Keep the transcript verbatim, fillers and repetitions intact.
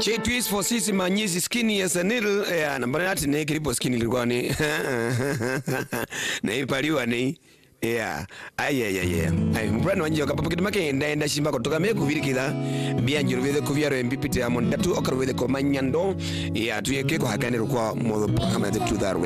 Che twist for sisi manyisi skinny as a needle. Yeah, nambari ati ne kilipo skinny likuwa ni. Na ipaliwa ni. Yeah. Ay ay ay. Ay mbrano wanjio kapapo kitu make enda enda shimba kutoka me kuvirikira. Bianjiro vile kuvyaro mbipite amon datu okaru vile ko manyando. Yeah, tuyeke ko hakane kwa modo kama the truth.